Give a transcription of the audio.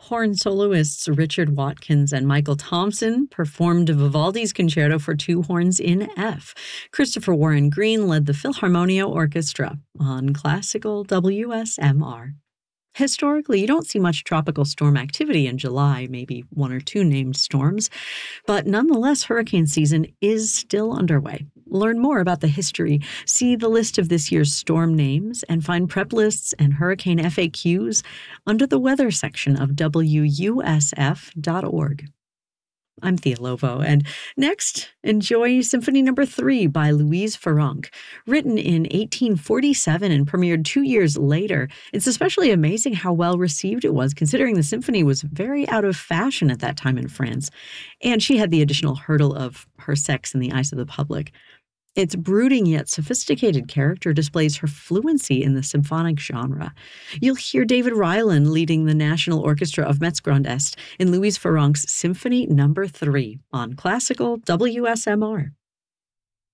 Horn soloists Richard Watkins and Michael Thompson performed Vivaldi's Concerto for Two Horns in F. Christopher Warren Green led the Philharmonia Orchestra on classical WSMR. Historically, you don't see much tropical storm activity in July, maybe one or two named storms, but nonetheless, hurricane season is still underway. Learn more about the history, see the list of this year's storm names, and find prep lists and hurricane FAQs under the weather section of WUSF.org. I'm Thea Lovo, and next, enjoy Symphony No. 3 by Louise Farrenc. Written in 1847 and premiered 2 years later, it's especially amazing how well received it was, considering the symphony was very out of fashion at that time in France, and she had the additional hurdle of her sex in the eyes of the public. Its brooding yet sophisticated character displays her fluency in the symphonic genre. You'll hear David Ryland leading the National Orchestra of Metz Grand Est in Louise Farrenc's Symphony No. 3 on classical WSMR.